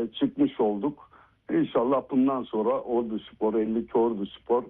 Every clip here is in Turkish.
çıkmış olduk. İnşallah bundan sonra Orduspor, 52 Orduspor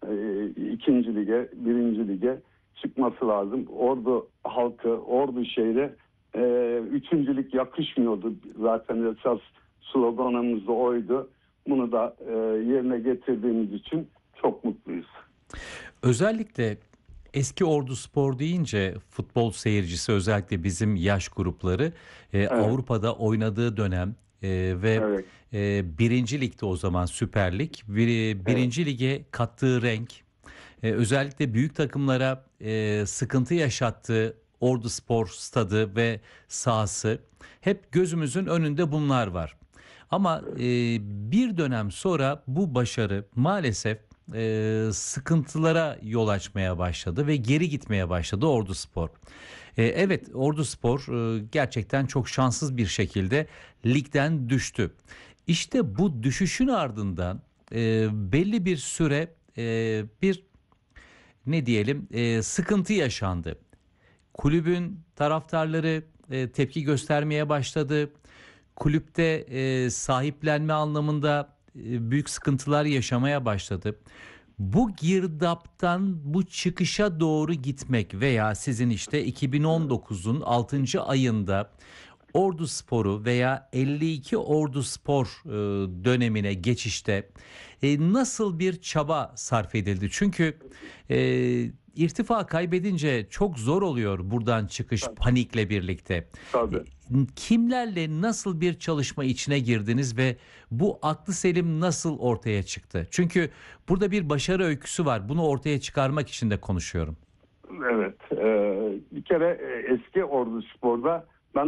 2. lige, 1. lige çıkması lazım. Ordu halkı, Ordu şehri 3. lig yakışmıyordu. Zaten esas sloganımız da oydu. Bunu da yerine getirdiğimiz için çok mutluyuz. Özellikle eski Orduspor deyince futbol seyircisi, özellikle bizim yaş grupları, Evet, Avrupa'da oynadığı dönem ve evet, 1. Lig'de, o zaman Süper Lig, evet, 1. lige kattığı renk, özellikle büyük takımlara sıkıntı yaşattığı Orduspor stadı ve sahası, hep gözümüzün önünde bunlar var. Ama bir dönem sonra bu başarı maalesef sıkıntılara yol açmaya başladı ve geri gitmeye başladı Orduspor. Evet, Orduspor gerçekten çok şanssız bir şekilde ligden düştü. İşte bu düşüşün ardından belli bir süre bir, ne diyelim, sıkıntı yaşandı. Kulübün taraftarları tepki göstermeye başladı. Kulüpte sahiplenme anlamında büyük sıkıntılar yaşamaya başladı. Bu girdaptan bu çıkışa doğru gitmek veya sizin işte 2019'un 6. ayında Orduspor'u veya 52 Orduspor dönemine geçişte nasıl bir çaba sarf edildi? Çünkü e, irtifa kaybedince çok zor oluyor buradan çıkış, panikle birlikte. E, tabii. Kimlerle nasıl bir çalışma içine girdiniz ve bu aklı selim nasıl ortaya çıktı? Çünkü burada bir başarı öyküsü var. Bunu ortaya çıkarmak için de konuşuyorum. Evet. Bir kere eski Orduspor'da ben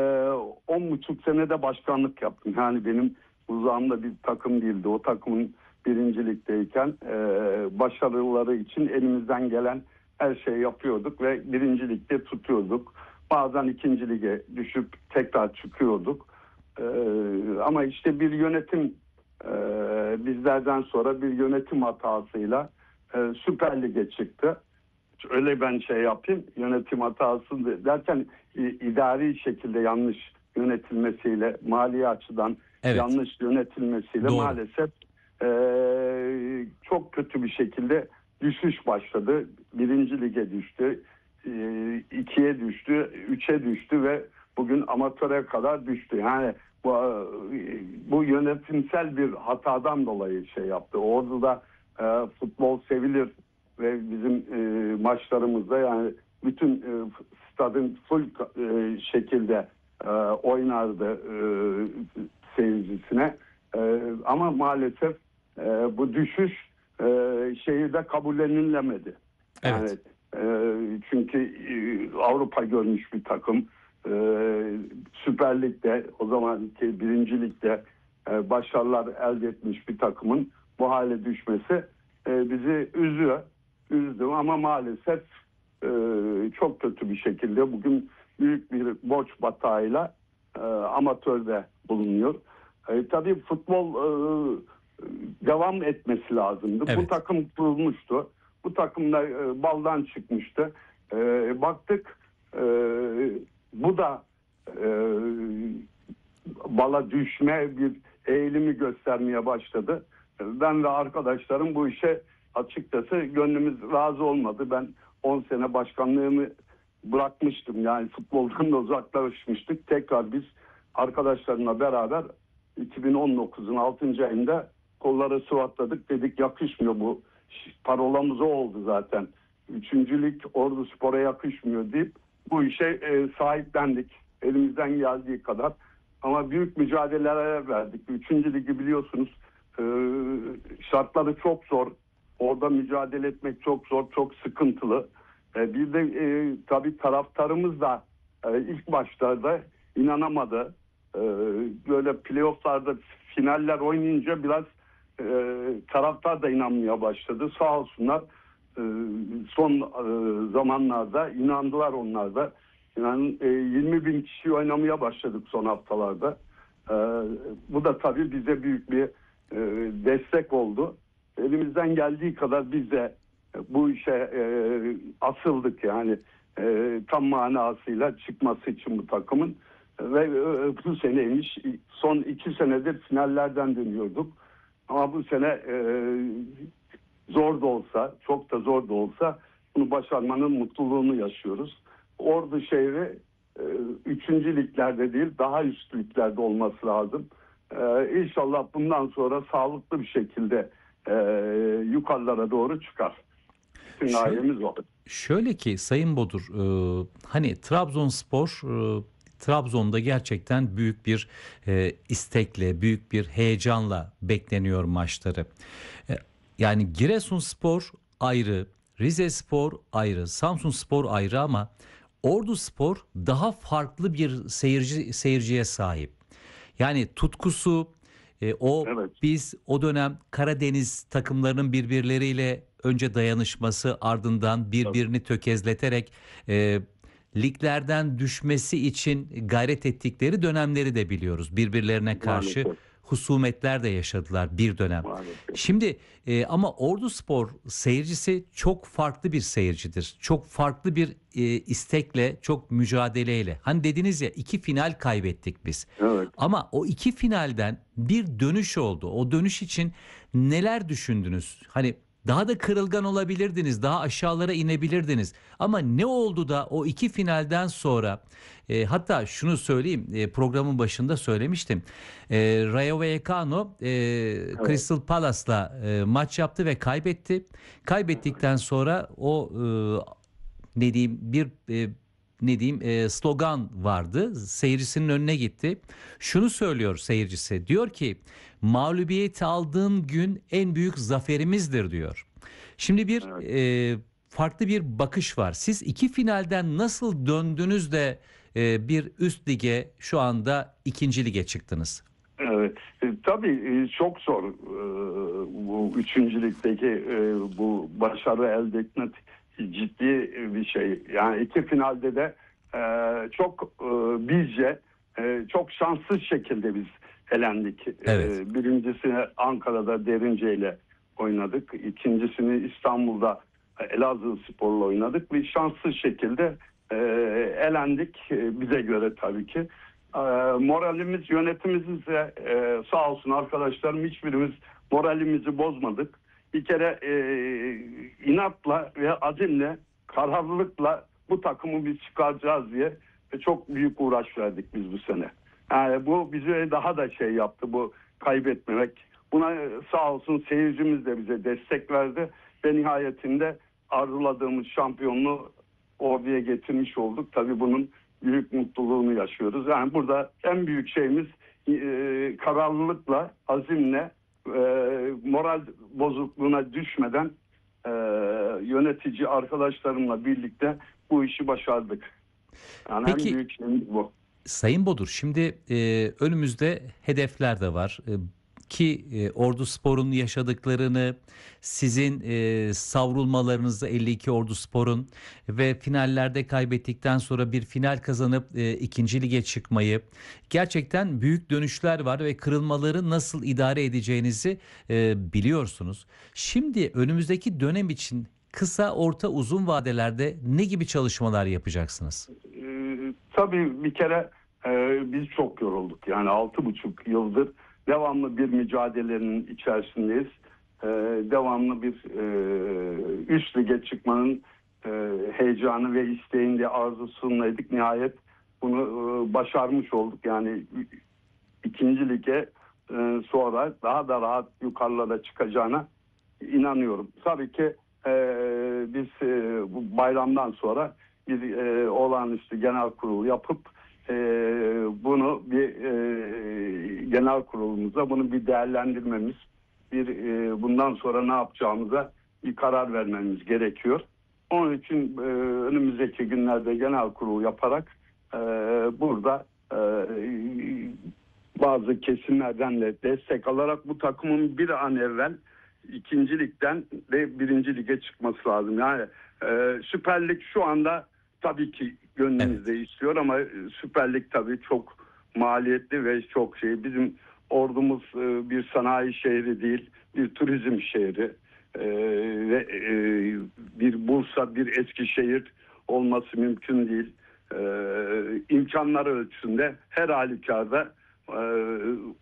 10,5 senede başkanlık yaptım. Yani benim uzağımda bir takım değildi. O takımın 1. ligdeyken başarıları için elimizden gelen her şeyi yapıyorduk ve 1. ligde tutuyorduk. Bazen 2. lige düşüp tekrar çıkıyorduk. Ama işte bir yönetim bizlerden sonra bir yönetim hatasıyla Süper Lig'e çıktı. Öyle ben şey yapayım, yönetim hatası derken idari şekilde yanlış yönetilmesiyle, mali açıdan Evet, yanlış yönetilmesiyle doğru. maalesef çok kötü bir şekilde düşüş başladı. 1. lige düştü, 2'ye düştü, 3'e düştü ve bugün amatöre kadar düştü. Yani bu yönetimsel bir hatadan dolayı şey yaptı. Orada da futbol sevilir ve bizim maçlarımızda yani bütün stadın full şekilde oynardı seyircisine. Ama maalesef bu düşüş şehirde kabullenilemedi. Yani Evet. çünkü Avrupa görmüş bir takım, Süper Lig'de, o zamanki 1. Lig'de başarılar elde etmiş bir takımın bu hale düşmesi bizi üzdü ama maalesef çok kötü bir şekilde bugün büyük bir borç batağıyla amatörde bulunuyor. Tabii futbol devam etmesi lazımdı. Bu Evet. takım kurulmuştu. Bu takımda baldan çıkmıştı. Baktık bu da e, bala düşme bir eğilimi göstermeye başladı. Ben ve arkadaşlarım bu işe açıkçası gönlümüz razı olmadı. Ben 10 sene başkanlığımı bırakmıştım. Yani futboldan da uzaklaşmıştık. Tekrar biz arkadaşlarımla beraber 2019'un 6. ayında kolları sıvatladık. Dedik yakışmıyor bu. Parolamız o oldu zaten. 3. lig Orduspor'a yakışmıyor deyip bu işe sahiplendik. Elimizden geldiği kadar. Ama büyük mücadeleler verdik. 3. ligi biliyorsunuz şartları çok zor. Orada mücadele etmek çok zor, çok sıkıntılı. Bir de tabii taraftarımız da ilk başlarda inanamadı. Böyle playofflarda finaller oynayınca biraz taraftar da inanmaya başladı. Sağ olsunlar son zamanlarda inandılar onlar da. Yani 20 bin kişi oynamaya başladık son haftalarda. Bu da tabii bize büyük bir destek oldu. Elimizden geldiği kadar biz de bu işe asıldık yani tam manasıyla çıkması için bu takımın. ve bu seneymiş. Son 2 senedir finallerden dönüyorduk. Ama bu sene zor da olsa, çok da zor da olsa bunu başarmanın mutluluğunu yaşıyoruz. Ordu şehri 3. liglerde değil, daha üst liglerde olması lazım. İnşallah bundan sonra sağlıklı bir şekilde yukarılara doğru çıkar. Bütün gayemiz o. Şöyle ki Sayın Bodur, hani Trabzonspor Trabzon'da gerçekten büyük bir istekle, büyük bir heyecanla bekleniyor maçları. Yani Giresunspor ayrı, Rizespor ayrı, Samsunspor ayrı ama Orduspor daha farklı bir seyirciye sahip. Yani tutkusu, Evet. biz o dönem Karadeniz takımlarının birbirleriyle önce dayanışması, ardından Tabii. birbirini tökezleterek e, liglerden düşmesi için gayret ettikleri dönemleri de biliyoruz. Birbirlerine karşı Maalesef. husumetler de yaşadılar bir dönem. Maalesef. Şimdi ama Orduspor seyircisi çok farklı bir seyircidir. Çok farklı bir istekle, çok mücadeleyle. Hani dediniz ya, 2 final kaybettik biz. Evet. Ama o 2 finalden bir dönüş oldu. O dönüş için neler düşündünüz? Hani daha da kırılgan olabilirdiniz, daha aşağılara inebilirdiniz. Ama ne oldu da o 2 finalden sonra, hatta şunu söyleyeyim, programın başında söylemiştim. Rayo Vallecano Evet. Crystal Palace'la maç yaptı ve kaybetti. Kaybettikten sonra o ne diyeyim bir slogan vardı. Seyircisinin önüne gitti. Şunu söylüyor seyircisi. Diyor ki mağlubiyeti aldığın gün en büyük zaferimizdir diyor. Şimdi bir Evet. farklı bir bakış var. Siz 2 finalden nasıl döndünüz de bir üst lige, şu anda 2. lige çıktınız? Evet. Tabii çok zor bu üçüncülükteki bu başarı elde etmek ciddi bir şey. Yani 2 finalde de çok bizce çok şanssız şekilde biz elendik. Evet. Birincisini Ankara'da Derince ile oynadık. İkincisini İstanbul'da Elazığspor'la oynadık ve şanssız şekilde elendik, bize göre tabii ki. Moralimiz, yönetimimiz de sağ olsun arkadaşlarım, hiçbirimiz moralimizi bozmadık. Bir kere inatla ve azimle, kararlılıkla bu takımı biz çıkaracağız diye çok büyük uğraş verdik biz bu sene. Yani bu bize daha da şey yaptı, bu kaybetmemek. Buna sağ olsun seyircimiz de bize destek verdi ve nihayetinde arzuladığımız şampiyonluğu oraya getirmiş olduk. Tabii bunun büyük mutluluğunu yaşıyoruz. Yani burada en büyük şeyimiz kararlılıkla, azimle, moral bozukluğuna düşmeden yönetici arkadaşlarımla birlikte bu işi başardık. Yani en Peki büyük şeyimiz bu. Sayın Bodur, şimdi önümüzde hedefler de var. Ki Orduspor'un yaşadıklarını, sizin savrulmalarınızı, 52 Orduspor'un ve finallerde kaybettikten sonra bir final kazanıp 2. lige çıkmayı, gerçekten büyük dönüşler var ve kırılmaları nasıl idare edeceğinizi biliyorsunuz. Şimdi önümüzdeki dönem için kısa, orta, uzun vadelerde ne gibi çalışmalar yapacaksınız? Tabii bir kere biz çok yorulduk. Yani 6,5 yıldır devamlı bir mücadelenin içerisindeyiz. Devamlı bir üst lige çıkmanın heyecanı ve isteğinde, arzusundaydık. Nihayet bunu başarmış olduk. Yani 2. lige sonra daha da rahat yukarılara çıkacağına inanıyorum. Tabii ki biz bu bayramdan sonra bir olağanüstü genel kurul yapıp bunu bir genel kurulumuza bunu bir değerlendirmemiz, bir bundan sonra ne yapacağımıza bir karar vermemiz gerekiyor. Onun için önümüzdeki günlerde genel kurul yaparak burada bazı kesimlerden de destek alarak bu takımın bir an evvel 2. ligden ve 1. lige çıkması lazım. Yani Süper Lig şu anda tabii ki gönlümüzde Evet. istiyor ama Süper Lig tabii çok maliyetli ve çok şey. Bizim ordumuz bir sanayi şehri değil, bir turizm şehri. Ve bir Bursa, bir Eskişehir olması mümkün değil. imkanları ölçüsünde her halükarda